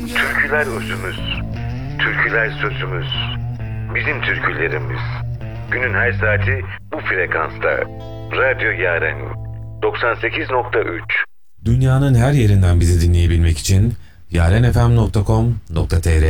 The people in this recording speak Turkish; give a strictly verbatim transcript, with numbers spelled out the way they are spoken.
Türküler özümüz, türküler sözümüz, bizim türkülerimiz. Günün her saati bu frekansta. Radyo Yaren doksan sekiz nokta üç. Dünyanın her yerinden bizi dinleyebilmek için yarenfm nokta com nokta tr